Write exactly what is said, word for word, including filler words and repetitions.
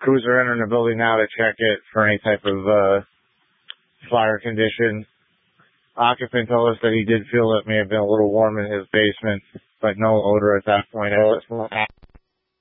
Crews are entering the building now to check it for any type of uh, fire condition. Occupant told us that he did feel it may have been a little warm in his basement, but no odor at that point.